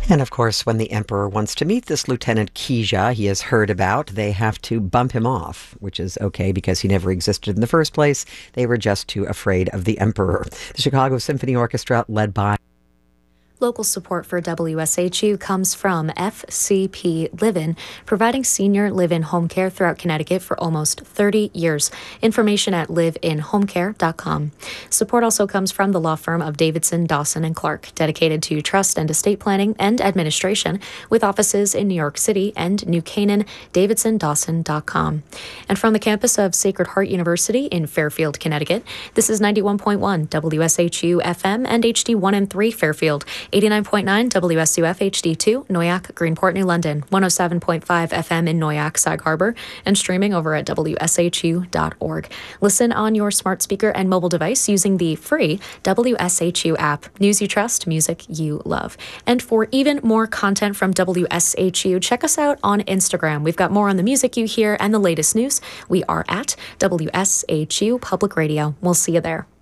And of course, when the emperor wants to meet this Lieutenant Kija he has heard about, they have to bump him off, which is okay because he never existed in the first place. They were just too afraid of the emperor. The Chicago Symphony Orchestra, led by Local support for WSHU comes from FCP Live-In, providing senior live-in home care throughout Connecticut for almost 30 years. Information at liveinhomecare.com. Support also comes from the law firm of Davidson, Dawson, and Clark, dedicated to trust and estate planning and administration, with offices in New York City and New Canaan, davidsondawson.com. And from the campus of Sacred Heart University in Fairfield, Connecticut, this is 91.1 WSHU FM and HD1 and 3 Fairfield, 89.9 WSUF HD2, Noyak, Greenport, New London, 107.5 FM in Noyak, Sag Harbor, and streaming over at WSHU.org. Listen on your smart speaker and mobile device using the free WSHU app. News you trust, music you love. And for even more content from WSHU, check us out on Instagram. We've got more on the music you hear and the latest news. We are at WSHU Public Radio. We'll see you there.